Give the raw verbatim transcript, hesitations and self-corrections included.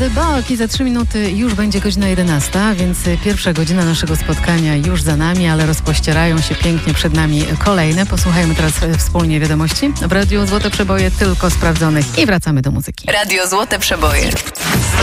The Bulk i za trzy minuty już będzie godzina jedenasta, więc pierwsza godzina naszego spotkania już za nami, ale rozpościerają się pięknie przed nami kolejne. Posłuchajmy teraz wspólnie wiadomości. W Radiu Złote Przeboje tylko sprawdzonych i wracamy do muzyki. Radio Złote Przeboje.